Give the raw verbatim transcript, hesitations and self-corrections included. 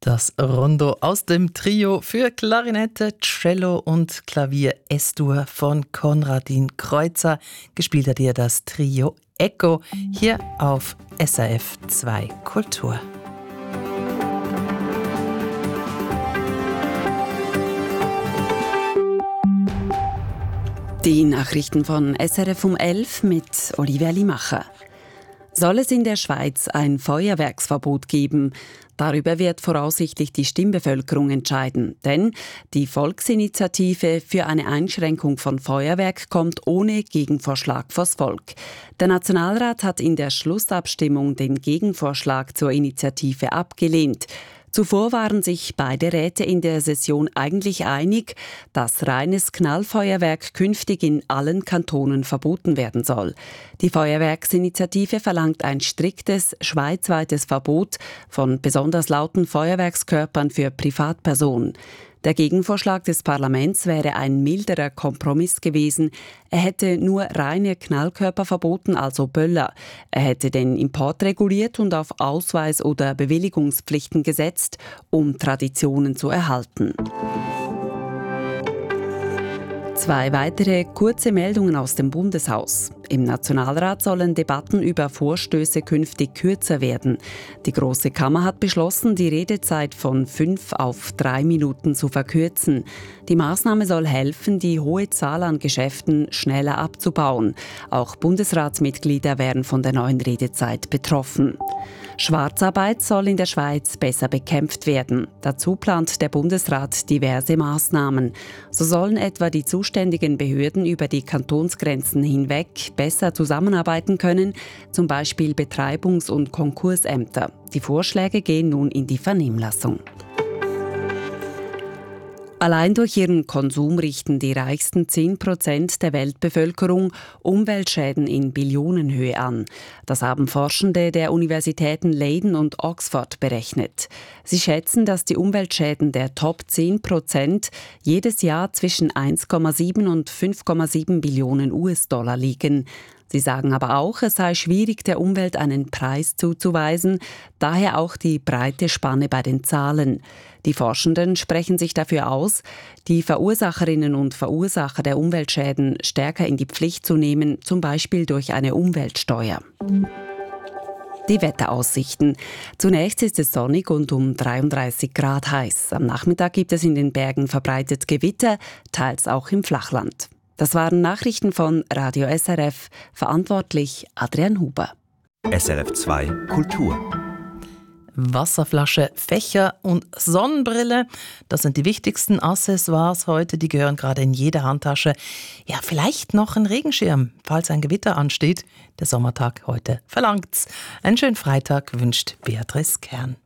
Das Rondo aus dem Trio für Klarinette, Cello und Klavier S-Dur von Konradin Kreuzer. Gespielt hat ihr das Trio Echo hier auf S R F zwei Kultur. Die Nachrichten von S R F um elf mit Olivia Limacher. Soll es in der Schweiz ein Feuerwerksverbot geben? Darüber wird voraussichtlich die Stimmbevölkerung entscheiden. Denn die Volksinitiative für eine Einschränkung von Feuerwerk kommt ohne Gegenvorschlag vors Volk. Der Nationalrat hat in der Schlussabstimmung den Gegenvorschlag zur Initiative abgelehnt. Zuvor waren sich beide Räte in der Session eigentlich einig, dass reines Knallfeuerwerk künftig in allen Kantonen verboten werden soll. Die Feuerwerksinitiative verlangt ein striktes, schweizweites Verbot von besonders lauten Feuerwerkskörpern für Privatpersonen. Der Gegenvorschlag des Parlaments wäre ein milderer Kompromiss gewesen. Er hätte nur reine Knallkörper verboten, also Böller. Er hätte den Import reguliert und auf Ausweis- oder Bewilligungspflichten gesetzt, um Traditionen zu erhalten. Zwei weitere kurze Meldungen aus dem Bundeshaus. Im Nationalrat sollen Debatten über Vorstöße künftig kürzer werden. Die Große Kammer hat beschlossen, die Redezeit von fünf auf drei Minuten zu verkürzen. Die Maßnahme soll helfen, die hohe Zahl an Geschäften schneller abzubauen. Auch Bundesratsmitglieder wären von der neuen Redezeit betroffen. Schwarzarbeit soll in der Schweiz besser bekämpft werden. Dazu plant der Bundesrat diverse Maßnahmen. So sollen etwa die zuständigen Behörden über die Kantonsgrenzen hinweg besser zusammenarbeiten können, zum Beispiel Betreibungs- und Konkursämter. Die Vorschläge gehen nun in die Vernehmlassung. Allein durch ihren Konsum richten die reichsten zehn Prozent der Weltbevölkerung Umweltschäden in Billionenhöhe an. Das haben Forschende der Universitäten Leiden und Oxford berechnet. Sie schätzen, dass die Umweltschäden der Top zehn Prozent jedes Jahr zwischen eins Komma sieben und fünf Komma sieben Billionen U S-Dollar liegen. Sie sagen aber auch, es sei schwierig, der Umwelt einen Preis zuzuweisen, daher auch die breite Spanne bei den Zahlen. Die Forschenden sprechen sich dafür aus, die Verursacherinnen und Verursacher der Umweltschäden stärker in die Pflicht zu nehmen, zum Beispiel durch eine Umweltsteuer. Die Wetteraussichten. Zunächst ist es sonnig und um dreiunddreißig Grad heiß. Am Nachmittag gibt es in den Bergen verbreitet Gewitter, teils auch im Flachland. Das waren Nachrichten von Radio S R F, verantwortlich Adrian Huber. S R F zwei Kultur. Wasserflasche, Fächer und Sonnenbrille, das sind die wichtigsten Accessoires heute, die gehören gerade in jede Handtasche. Ja, vielleicht noch ein Regenschirm, falls ein Gewitter ansteht. Der Sommertag heute verlangt's. Einen schönen Freitag wünscht Beatrice Kern.